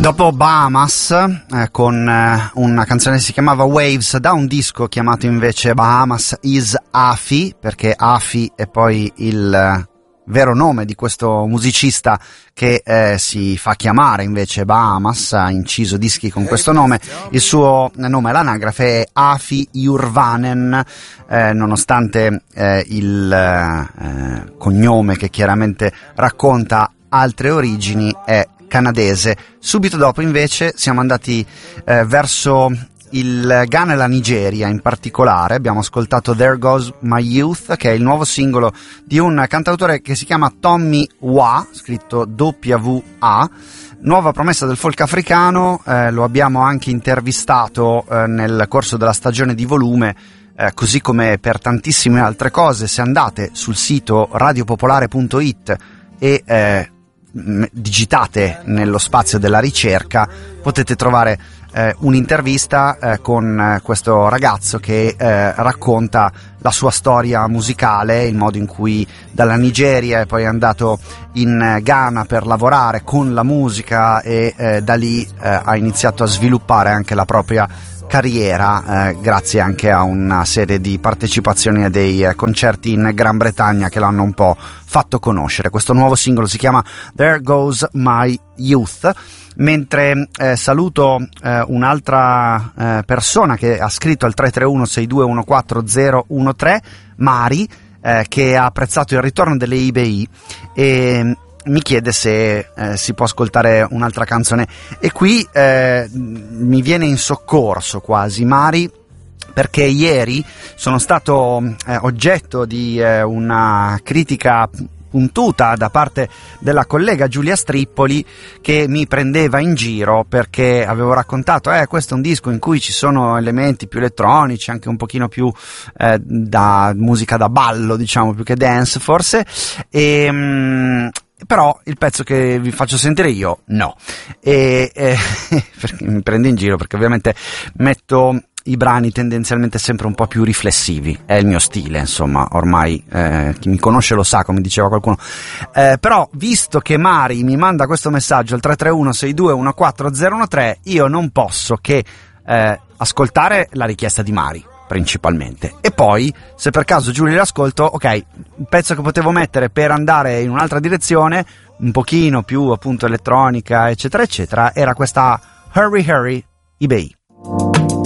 Dopo Bahamas, con una canzone che si chiamava Waves, da un disco chiamato invece Bahamas is Afi, perché Afi è poi il vero nome di questo musicista che si fa chiamare invece Bahamas, ha inciso dischi con questo nome. Il suo nome all'anagrafe è Afi Jurvanen, nonostante il cognome che chiaramente racconta altre origini è canadese. Subito dopo invece siamo andati verso il Ghana e la Nigeria in particolare. Abbiamo ascoltato There Goes My Youth, che è il nuovo singolo di un cantautore che si chiama Tommy Wa, scritto W-A, nuova promessa del folk africano. Lo abbiamo anche intervistato nel corso della stagione di Volume, così come per tantissime altre cose. Se andate sul sito radiopopolare.it e digitate nello spazio della ricerca, potete trovare un'intervista con questo ragazzo che racconta la sua storia musicale, il modo in cui dalla Nigeria è poi andato in Ghana per lavorare con la musica e da lì ha iniziato a sviluppare anche la propria carriera, grazie anche a una serie di partecipazioni a dei concerti in Gran Bretagna che l'hanno un po' fatto conoscere. Questo nuovo singolo si chiama There Goes My Youth. Mentre saluto un'altra persona che ha scritto al 331-6214013, Mari, che ha apprezzato il ritorno delle IBI e mi chiede se si può ascoltare un'altra canzone, e qui mi viene in soccorso quasi Mari, perché ieri sono stato oggetto di una critica puntuta da parte della collega Giulia Strippoli, che mi prendeva in giro perché avevo raccontato questo è un disco in cui ci sono elementi più elettronici, anche un pochino più da musica da ballo, diciamo, più che dance forse, e però il pezzo che vi faccio sentire io no, perché mi prende in giro, perché ovviamente metto i brani tendenzialmente sempre un po' più riflessivi, è il mio stile, insomma, ormai chi mi conosce lo sa, come diceva qualcuno, però visto che Mari mi manda questo messaggio al 331-6214013, io non posso che ascoltare la richiesta di Mari principalmente, e poi se per caso Giulia l'ascolto, ok, un pezzo che potevo mettere per andare in un'altra direzione un pochino più appunto elettronica eccetera eccetera era questa Hurry Hurry eBay.